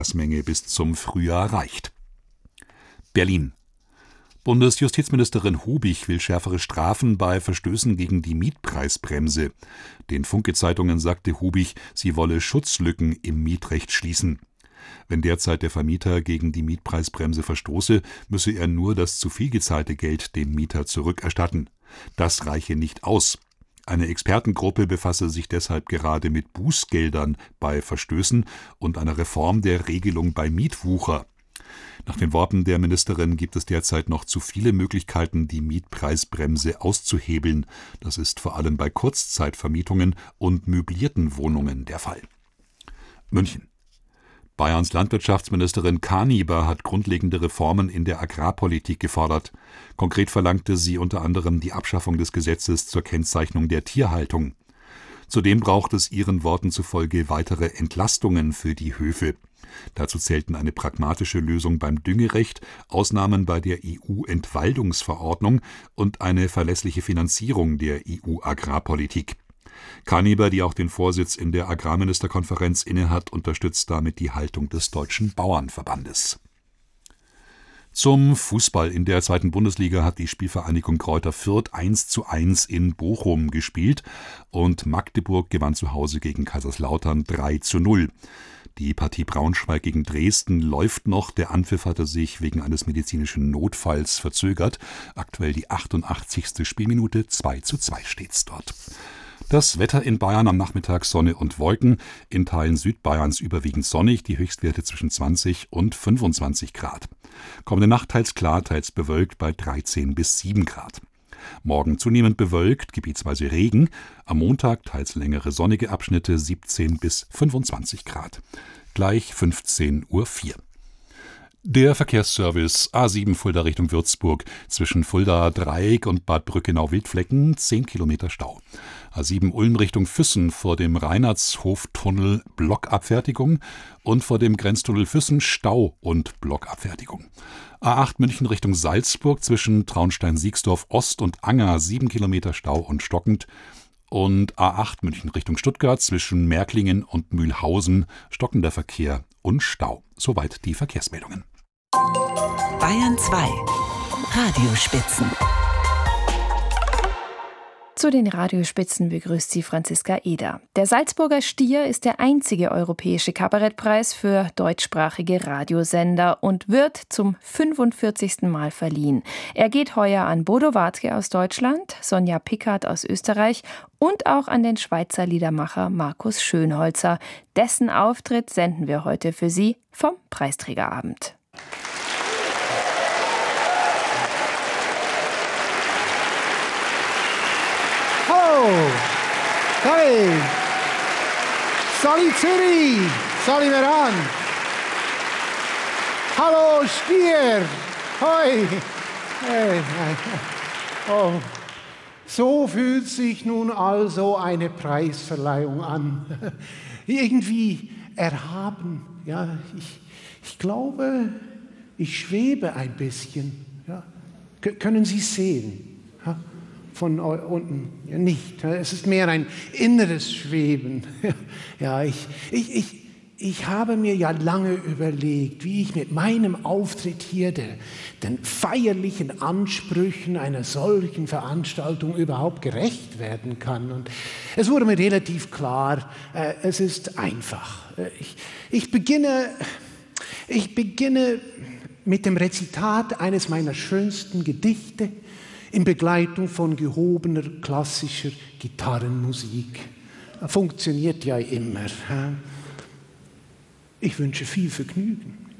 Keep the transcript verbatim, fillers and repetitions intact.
Menge bis zum Frühjahr reicht. Berlin. Bundesjustizministerin Hubig will schärfere Strafen bei Verstößen gegen die Mietpreisbremse. Den Funke-Zeitungen sagte Hubig, sie wolle Schutzlücken im Mietrecht schließen. Wenn derzeit der Vermieter gegen die Mietpreisbremse verstoße, müsse er nur das zu viel gezahlte Geld dem Mieter zurückerstatten. Das reiche nicht aus. Eine Expertengruppe befasse sich deshalb gerade mit Bußgeldern bei Verstößen und einer Reform der Regelung bei Mietwucher. Nach den Worten der Ministerin gibt es derzeit noch zu viele Möglichkeiten, die Mietpreisbremse auszuhebeln. Das ist vor allem bei Kurzzeitvermietungen und möblierten Wohnungen der Fall. München. Bayerns Landwirtschaftsministerin Kaniber hat grundlegende Reformen in der Agrarpolitik gefordert. Konkret verlangte sie unter anderem die Abschaffung des Gesetzes zur Kennzeichnung der Tierhaltung. Zudem braucht es ihren Worten zufolge weitere Entlastungen für die Höfe. Dazu zählten eine pragmatische Lösung beim Düngerecht, Ausnahmen bei der E U-Entwaldungsverordnung und eine verlässliche Finanzierung der E U-Agrarpolitik. Kaniber, die auch den Vorsitz in der Agrarministerkonferenz innehat, unterstützt damit die Haltung des Deutschen Bauernverbandes. Zum Fußball. In der zweiten Bundesliga hat die Spielvereinigung Greuther Fürth eins zu eins in Bochum gespielt und Magdeburg gewann zu Hause gegen Kaiserslautern drei zu null. Die Partie Braunschweig gegen Dresden läuft noch. Der Anpfiff hatte sich wegen eines medizinischen Notfalls verzögert. Aktuell die achtundachtzigste Spielminute, zwei zu zwei steht's dort. Das Wetter in Bayern am Nachmittag Sonne und Wolken, in Teilen Südbayerns überwiegend sonnig, die Höchstwerte zwischen zwanzig und fünfundzwanzig Grad. Kommende Nacht teils klar, teils bewölkt bei dreizehn bis sieben Grad. Morgen zunehmend bewölkt, gebietsweise Regen, am Montag teils längere sonnige Abschnitte siebzehn bis fünfundzwanzig Grad. Gleich fünfzehn Uhr vier. Der Verkehrsservice A sieben Fulda Richtung Würzburg, zwischen Fulda Dreieck und Bad Brückenau-Wildflecken zehn Kilometer Stau. A sieben Ulm Richtung Füssen vor dem Reinhardshoftunnel Blockabfertigung und vor dem Grenztunnel Füssen Stau und Blockabfertigung. A acht München Richtung Salzburg zwischen Traunstein-Siegsdorf Ost und Anger sieben Kilometer Stau und stockend. Und A acht München Richtung Stuttgart zwischen Märklingen und Mühlhausen stockender Verkehr und Stau. Soweit die Verkehrsmeldungen. Bayern zwei Radiospitzen. Zu den Radiospitzen begrüßt sie Franziska Eder. Der Salzburger Stier ist der einzige europäische Kabarettpreis für deutschsprachige Radiosender und wird zum fünfundvierzigsten Mal verliehen. Er geht heuer an Bodo Wartke aus Deutschland, Sonja Pickard aus Österreich und auch an den Schweizer Liedermacher Markus Schönholzer. Dessen Auftritt senden wir heute für Sie vom Preisträgerabend. Hey, Sali Zürich, Sali Meran. Hallo Stier, hoi. Hey. Oh. So fühlt sich nun also eine Preisverleihung an. Irgendwie erhaben. Ja, ich, ich glaube, ich schwebe ein bisschen. Ja. K- können Sie sehen? Ja. Von unten ja, nicht. Es ist mehr ein inneres Schweben. Ja, ich, ich, ich, ich habe mir ja lange überlegt, wie ich mit meinem Auftritt hier der, den feierlichen Ansprüchen einer solchen Veranstaltung überhaupt gerecht werden kann. Und es wurde mir relativ klar, äh, es ist einfach. Ich, ich, beginne, ich beginne mit dem Rezitat eines meiner schönsten Gedichte, in Begleitung von gehobener klassischer Gitarrenmusik. Funktioniert ja immer. Ich wünsche viel Vergnügen.